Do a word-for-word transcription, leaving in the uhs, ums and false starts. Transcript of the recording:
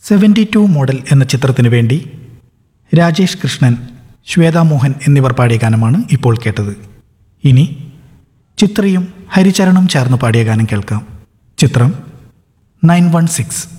Seventy two model എന്ന ചിത്രത്തിനു വേണ്ടി രാജേഷ് കൃഷ്ണൻ, ശ്വേതാ മോഹൻ എന്നിവർ പാടിയ ഗാനമാണ് ഇപ്പോൾ കേട്ടത്. ഇനി ചിത്രയും ഹരിചരണും ചേർന്ന് പാടിയ ഗാനം കേൾക്കാം. ചിത്രം നയൻ വൺ സിക്സ്.